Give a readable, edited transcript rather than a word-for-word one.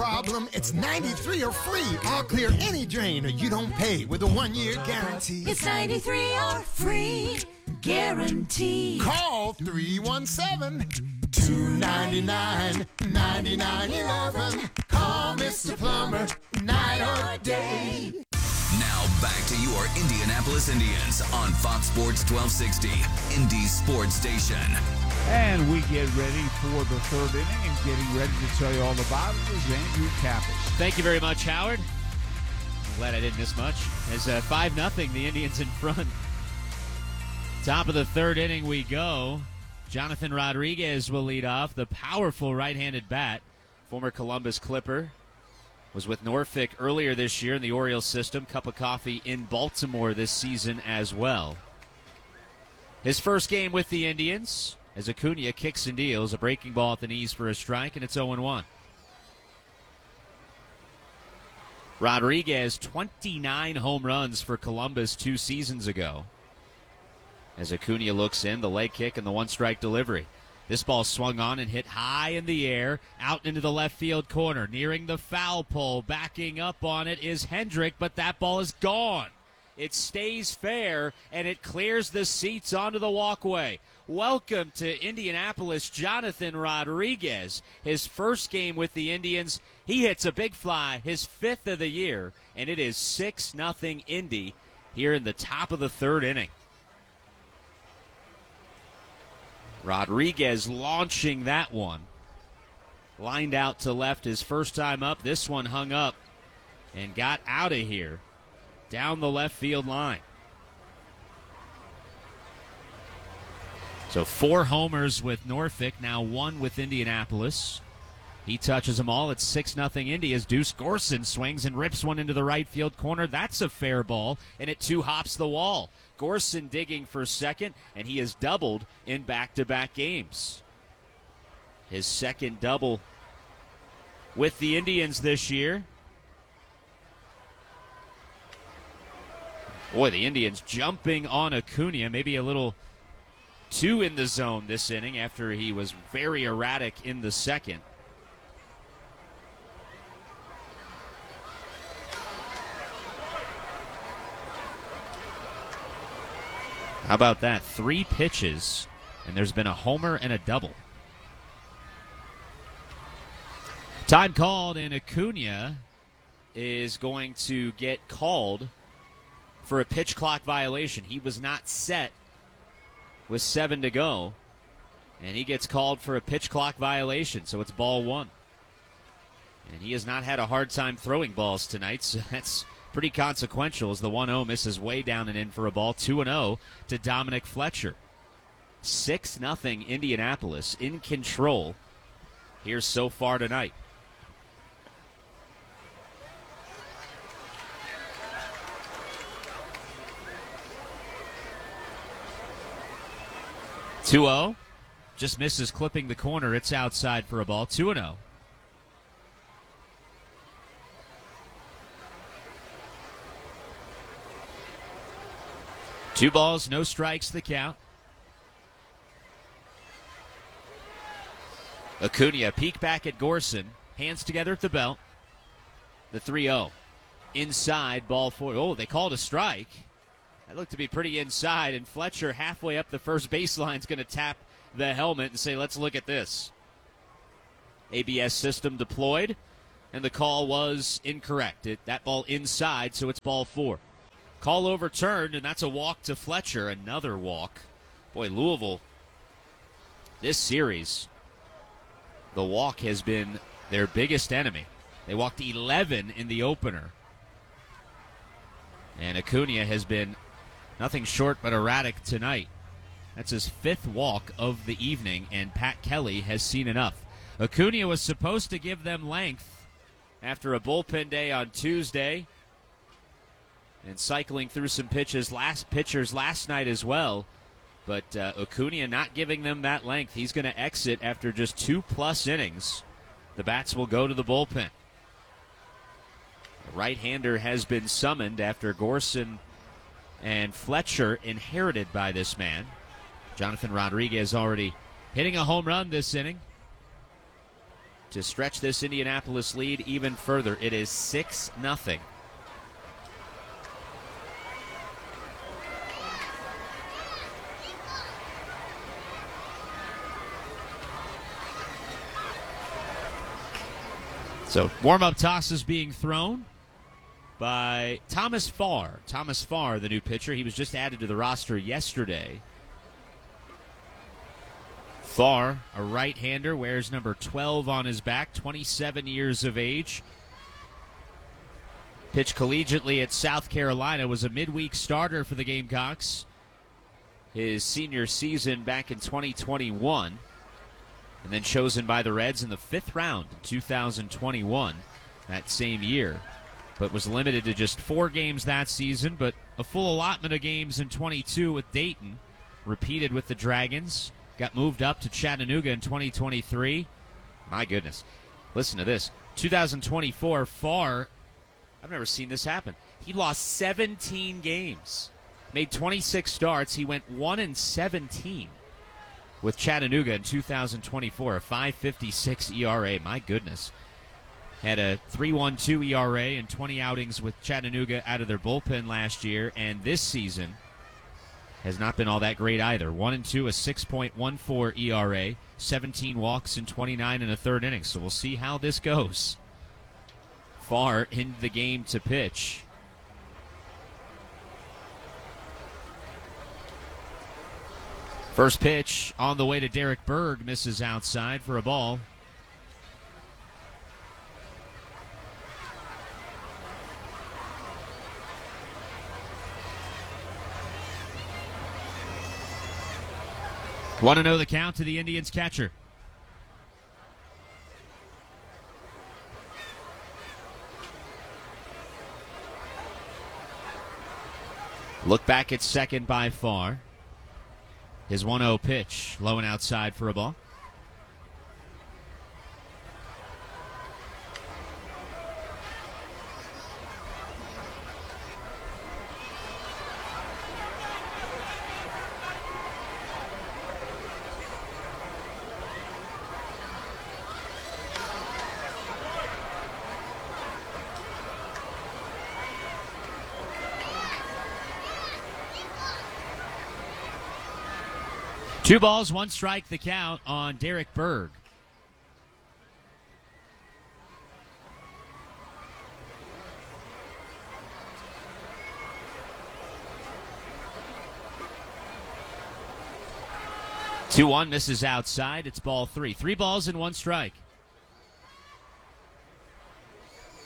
problem, it's 93 or free. I'll clear any drain or you don't pay with a 1-year guarantee. It's 93 or free guarantee. Call 317-299-9911. Call Mr. Plumber, night or day. Now back to your Indianapolis Indians on Fox Sports 1260, Indy Sports Station. And we get ready for the third inning, and getting ready to tell you all about it is Andrew Kappas. Thank you very much, Howard. I'm glad I didn't miss much. As 5-0, the Indians in front. Top of the third inning we go. Jonathan Rodriguez will lead off. The powerful right-handed bat, former Columbus Clipper, was with Norfolk earlier this year in the Orioles system. Cup of coffee in Baltimore this season as well. His first game with the Indians, as Acuna kicks and deals a breaking ball at the knees for a strike, and it's 0-1. Rodriguez, 29 home runs for Columbus 2 seasons ago. As Acuna looks in, the leg kick and the one-strike delivery. This ball swung on and hit high in the air, out into the left field corner, nearing the foul pole. Backing up on it is Hendrick, but that ball is gone. It stays fair, and it clears the seats onto the walkway. Welcome to Indianapolis, Jonathan Rodriguez. His first game with the Indians, he hits a big fly, his 5th of the year, and it is 6-0 Indy here in the top of the third inning. Rodriguez launching that one. Lined out to left his first time up. This one hung up and got out of here down the left field line. So 4 homers with Norfolk, now 1 with Indianapolis. He touches them all. It's 6-0 Indy as Deuce Gorson swings and rips one into the right field corner. That's a fair ball, and it 2-hops the wall. Gorson digging for second, and he has doubled in back-to-back games. His second double with the Indians this year. Boy, the Indians jumping on Acuna, maybe a little too in the zone this inning after he was very erratic in the second. How about that? 3 pitches, and there's been a homer and a double. Time called, and Acuna is going to get called for a pitch clock violation. He was not set with 7 to go, and he gets called for a pitch clock violation, so it's ball 1. And he has not had a hard time throwing balls tonight, so that's pretty consequential as the 1-0 misses way down and in for a ball. 2-0 to Dominic Fletcher. 6-0 Indianapolis in control here so far tonight. (2-0) just misses clipping the corner. It's outside for a ball. 2-0. Two balls, no strikes, the count. Acuna, peek back at Gorson. Hands together at the belt. The 3-0. Inside, ball 4. Oh, they called a strike. That looked to be pretty inside, and Fletcher halfway up the first baseline is going to tap the helmet and say, let's look at this. ABS system deployed, and the call was incorrect. That ball inside, so it's ball 4. Call overturned, and that's a walk to Fletcher. Another walk. Boy, Louisville, this series, the walk has been their biggest enemy. They walked 11 in the opener. And Acuna has been nothing short but erratic tonight. That's his 5th walk of the evening, and Pat Kelly has seen enough. Acuna was supposed to give them length after a bullpen day on Tuesday, and cycling through some pitchers last night as well. But Acuna not giving them that length. He's going to exit after just 2+ innings. The bats will go to the bullpen. The right-hander has been summoned after Gorson and Fletcher inherited by this man. Jonathan Rodriguez already hitting a home run this inning. to stretch this Indianapolis lead even further. It is 6-0. So warm-up toss is being thrown by Thomas Farr. Thomas Farr, the new pitcher. He was just added to the roster yesterday. Farr, a right-hander, wears number 12 on his back, 27 years of age. Pitched collegiately at South Carolina, was a midweek starter for the Gamecocks his senior season back in 2021. And then chosen by the Reds in the 5th round in 2021, that same year. But was limited to just 4 games that season, but a full allotment of games in 22 with Dayton. Repeated with the Dragons. Got moved up to Chattanooga in 2023. My goodness. Listen to this. 2024, Farr, I've never seen this happen. He lost 17 games. Made 26 starts. He went 1-17. With Chattanooga in 2024, a 5.56 ERA. My goodness. Had a 3.12 ERA and 20 outings with Chattanooga out of their bullpen last year, and this season has not been all that great either. 1-2, a 6.14 ERA, 17 walks in 29 and a third inning. So we'll see how this goes. Farr in the game to pitch. First pitch on the way to Derek Berg, misses outside for a ball. Want to know the count to the Indians catcher? Look back at second by Farr. His 1-0 pitch, low and outside for a ball. Two balls, one strike, the count on Derek Berg. Two-one, misses outside. It's ball 3. 3 balls and 1 strike.